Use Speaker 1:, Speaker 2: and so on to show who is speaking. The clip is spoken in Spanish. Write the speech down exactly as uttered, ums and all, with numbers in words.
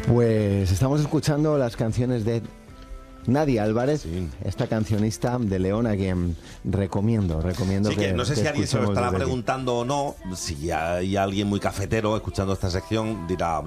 Speaker 1: Pues estamos escuchando las canciones de Nadia Álvarez,
Speaker 2: Sí.
Speaker 1: esta cancionista de León, a quien recomiendo, recomiendo
Speaker 2: Sí, que,
Speaker 1: que
Speaker 2: no sé
Speaker 1: que
Speaker 2: si alguien se lo
Speaker 1: escuchemos
Speaker 2: estará
Speaker 1: desde aquí.
Speaker 2: preguntando o no, si hay alguien muy cafetero escuchando esta sección dirá...